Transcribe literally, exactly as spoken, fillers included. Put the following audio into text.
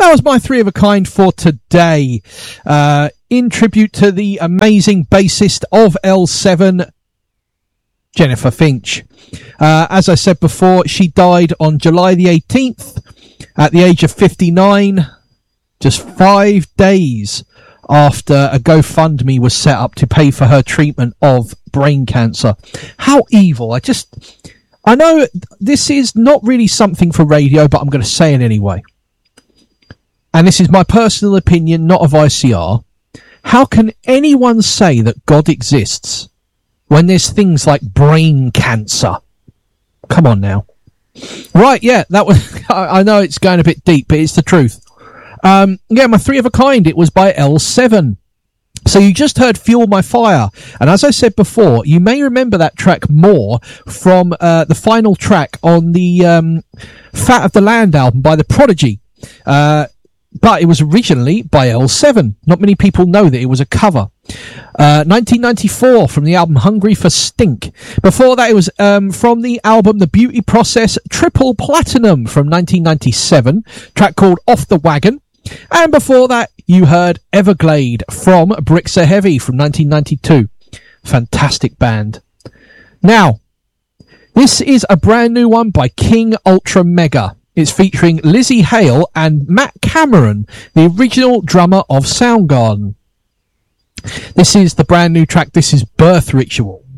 that was my three of a kind for today. Uh, in tribute to the amazing bassist of L seven, Jennifer Finch. Uh, as I said before, she died on July the eighteenth at the age of fifty-nine, just five days after a GoFundMe was set up to pay for her treatment of brain cancer. How evil. I just, I know this is not really something for radio, but I'm going to say it anyway. And this is my personal opinion, not of I C R. How can anyone say that God exists when there's things like brain cancer? Come on now. Right, yeah, that was, I know it's going a bit deep, but it's the truth. Um, yeah, my three of a kind, it was by L seven. So you just heard Fuel My Fire. And as I said before, you may remember that track more from uh, the final track on the um, Fat of the Land album by The Prodigy. Uh, but it was originally by L seven. Not many people know that it was a cover. Uh, nineteen ninety-four from the album Hungry for Stink. Before that, it was um, from the album The Beauty Process Triple Platinum from nineteen ninety-seven, track called Off the Wagon. And before that, you heard Everglade from Bricks Are Heavy from nineteen ninety-two. Fantastic band. Now, this is a brand new one by King Ultra Mega. It's featuring Lizzie Hale and Matt Cameron, the original drummer of Soundgarden. This is the brand new track. This is Birth Ritual.